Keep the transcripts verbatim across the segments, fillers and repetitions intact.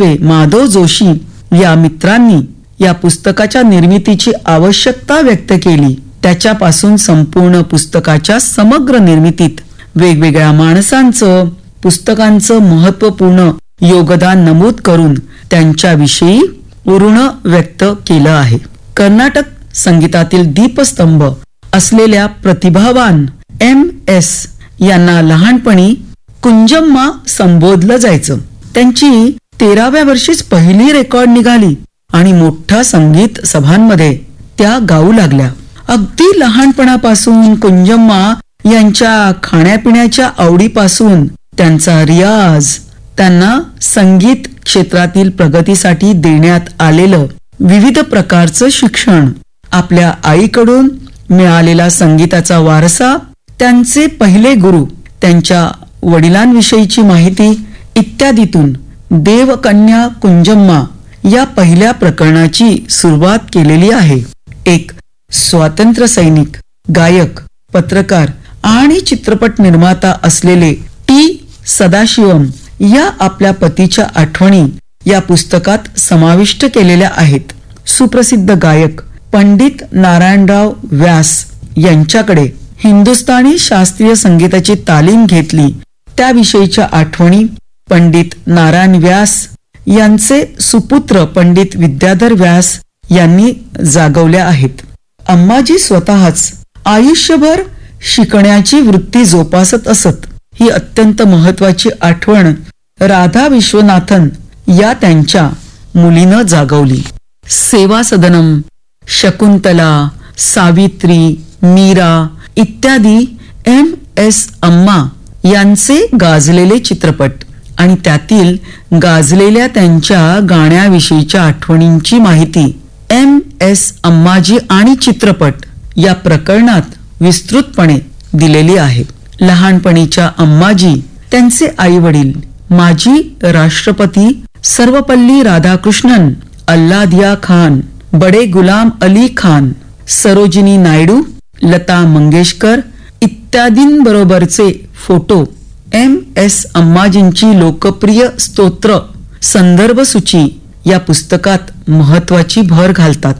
मुख्यत्वे माधव जोशी या मित्रांनी या पुस्तकाच्या निर्मितीची आवश्यकता व्यक्त केली. त्याच्यापासून संपूर्ण पुस्तकाच्या समग्र निर्मितीत वेगवेगळ्या माणसांचं, पुस्तकांचं महत्वपूर्ण योगदान नमूद करून त्यांच्याविषयी ऋण व्यक्त केलं आहे. कर्नाटक संगीतातील दीपस्तंभ असलेल्या प्रतिभावान एम एस यांना लहानपणी कुंजम्मा संबोधलं जायचं. त्यांची तेराव्या वर्षीच पहिली रेकॉर्ड निघाली आणि मोठ्या संगीत सभांमध्ये त्या गाऊ लागल्या. अगदी लहानपणापासून कुंजम्मा यांच्या खाण्यापिण्याच्या आवडीपासून त्यांचा रियाज, त्यांना संगीत क्षेत्रातील प्रगतीसाठी देण्यात आलेलं विविध प्रकारचं शिक्षण, आपल्या आईकडून मिळालेला संगीताचा वारसा, त्यांचे पहिले गुरु, त्यांच्या वडिलांविषयीची माहिती इत्यादीतून देवकन्या कुंजम्मा या पहिल्या प्रकरणाची सुरुवात केलेली आहे. एक स्वातंत्र्य सैनिक, गायक, पत्रकार आणि चित्रपट निर्माता असलेले टी सदाशिवम या आपल्या पतीच्या आठवणी या पुस्तकात समाविष्ट केलेल्या आहेत. सुप्रसिद्ध गायक पंडित नारायणराव व्यास यांच्याकडे हिंदुस्थानी शास्त्रीय संगीताची तालीम घेतली त्याविषयीच्या आठवणी पंडित नारायण व्यास यांचे सुपुत्र पंडित विद्याधर व्यास यांनी जागवल्या आहेत. अम्माजी स्वतःच आयुष्यभर शिकण्याची वृत्ती जोपासत असत. ही अत्यंत महत्वाची आठवण राधा विश्वनाथन या त्यांच्या मुलीनं जागवली. सेवा सदनम, शकुंतला, सावित्री, मीरा इत्यादी एम एस अम्मा यांचे गाजलेले चित्रपट आणि त्यातील गाजलेल्या त्यांच्या गाण्याविषयीच्या आठवणींची माहिती एम एस अम्माजी आणि चित्रपट या प्रकरणात विस्तृतपणे दिलेली आहे. लहानपणीच्या अम्माजी, त्यांचे आई वडील माजी राष्ट्रपती सर्वपल्ली राधाकृष्णन, अल्लादिया खान, बडे Ghulam Ali Khan, Sarojini Naidu, Lata Mangeshkar इत्यादींबरोबरचे photo M S अम्माजींची लोकप्रिय स्तोत्र संदर्भ सूची या पुस्तकात महत्वाची भर घालतात.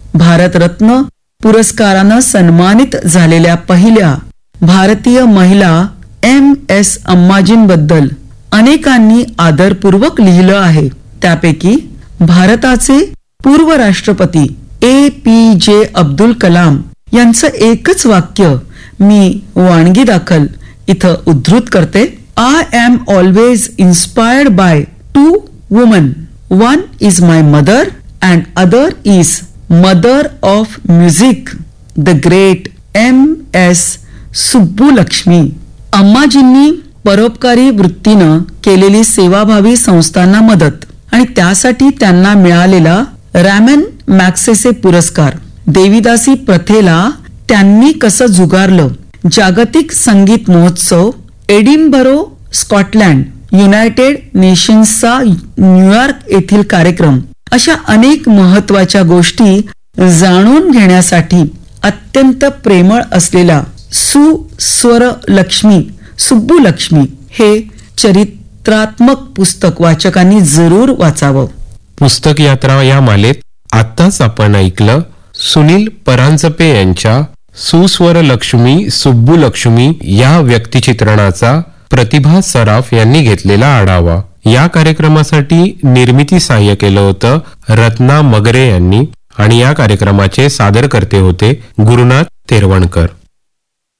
भारतरत्न पुरस्कारानं सन्मानित झालेल्या पहिल्या भारतीय महिला एम एस अम्माजींबद्दल अनेकांनी आदरपूर्वक लिहिलं आहे. त्यापैकी भारताचे पूर्व राष्ट्रपती ए पी जे अब्दुल कलाम यांचं एकच वाक्य मी वाणगी दाखल इथं उद्धृत करते. I am always inspired by two woman. One is my mother and other is mother of music, the great M S Subbulakshmi. अम्माजींनी परोपकारी वृत्तीनं केलेली सेवाभावी संस्थांना मदत आणि त्यासाठी त्यांना मिळालेला रॅमन मॅक्सेसे पुरस्कार, देवीदासी प्रथेला त्यांनी कसं जुगारलं, जागतिक संगीत महोत्सव, एडिनबरो स्कॉटलँड, युनायटेड नेशन्सचा न्यूयॉर्क येथील कार्यक्रम, अशा अनेक महत्वाच्या गोष्टी जाणून घेण्यासाठी अत्यंत प्रेमळ असलेला सुस्वर लक्ष्मी सुब्बुलक्ष्मी हे चरित्रात्मक पुस्तक वाचकांनी जरूर वाचावं. पुस्तक यात्रा या मालेत आत्ताच आपण ऐकलं सुनील परांजपे यांच्या सुस्वर लक्ष्मी सुब्बुलक्ष्मी या व्यक्तिचित्रणाचा प्रतिभा सराफ यांनी घेतलेला आढावा. या कार्यक्रमासाठी निर्मिती सहाय्य केलं होतं रत्ना मगरे यांनी आणि या कार्यक्रमाचे सादरकर्ते होते गुरुनाथ तेरवणकर.